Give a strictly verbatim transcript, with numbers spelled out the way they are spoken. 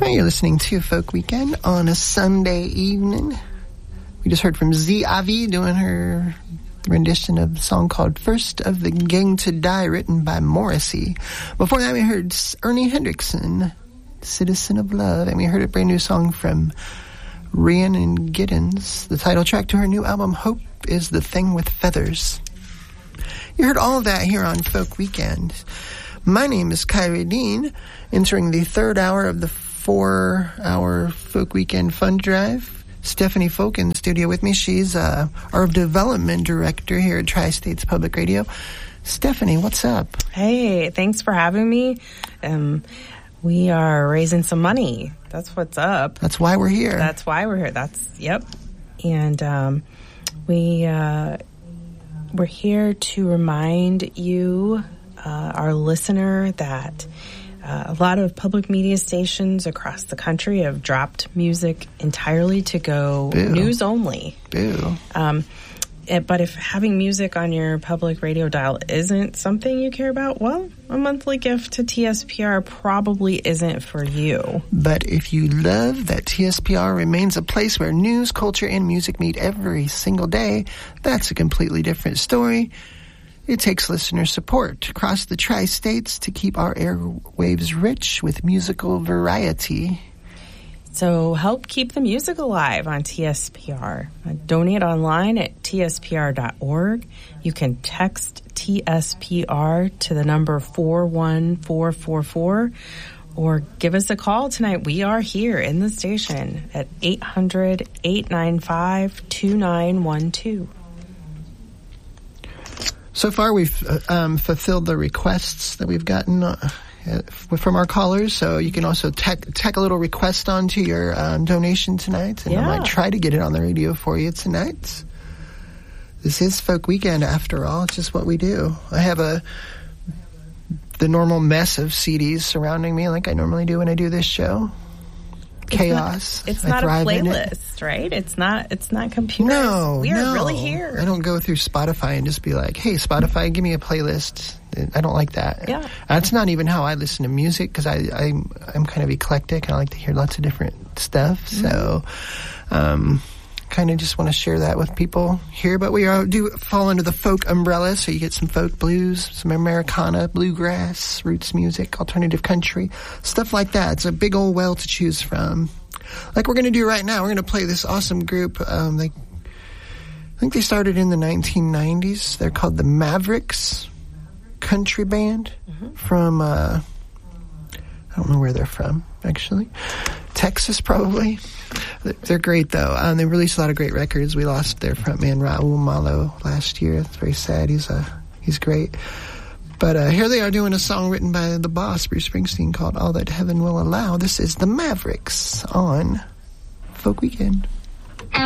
You're listening to Folk Weekend on a Sunday evening. We just heard from Z Avi doing her rendition of a song called First of the Gang to Die, written by Morrissey. Before that, we heard Ernie Hendrickson, Citizen of Love, and we heard a brand new song from Rhiannon Giddens. The title track to her new album, Hope is the Thing with Feathers. You heard all of that here on Folk Weekend. My name is Kyrie Dean, entering the third hour of the four-hour Folk Weekend Fund Drive. Stephanie Folk in the studio with me. She's uh, our development director here at Tri-States Public Radio. Stephanie, what's up? Hey, thanks for having me. Um, we are raising some money. That's what's up. That's why we're here. That's why we're here. That's, yep. And um, we, uh, we're here to remind you, uh, our listener, that Uh, a lot of public media stations across the country have dropped music entirely to go Boo. news only. Boo. Um, it, but if having music on your public radio dial isn't something you care about, well, a monthly gift to T S P R probably isn't for you. But if you love that T S P R remains a place where news, culture, and music meet every single day, that's a completely different story. It takes listener support across the tri-states to keep our airwaves rich with musical variety. So help keep the music alive on T S P R. Donate online at T S P R dot org. You can text T S P R to the number four one four four four or give us a call tonight. We are here in the station at eight hundred, eight nine five, two nine one two. So far, we've uh, um, fulfilled the requests that we've gotten uh, from our callers. So you can also tack, tack a little request onto your um, donation tonight, and yeah. I might try to get it on the radio for you tonight. This is Folk Weekend, after all. It's just what we do. I have a the normal mess of C Ds surrounding me, like I normally do when I do this show. Chaos. It's not, it's not a playlist, it. right? It's not. It's not computerized. No, we are no. really here. I don't go through Spotify and just be like, "Hey, Spotify, give me a playlist." I don't like that. Yeah, that's not even how I listen to music, because I I'm, I'm kind of eclectic. I like to hear lots of different stuff. Mm-hmm. So, um, kind of just want to share that with people here. But we are, do fall under the folk umbrella, so you get some folk blues, some Americana, bluegrass, roots music, alternative country, stuff like that. It's a big old well to choose from. Like we're going to do right now. We're going to play this awesome group. Um, they, I think they started in the nineteen nineties. They're called the Mavericks Country Band mm-hmm. from, uh, I don't know where they're from, actually. Texas, probably. They're great, though. Um, they released a lot of great records. We lost their frontman, Raul Malo, last year. It's very sad. He's uh, he's great. But uh, here they are doing a song written by the boss, Bruce Springsteen, called All That Heaven Will Allow. This is the Mavericks on Folk Weekend.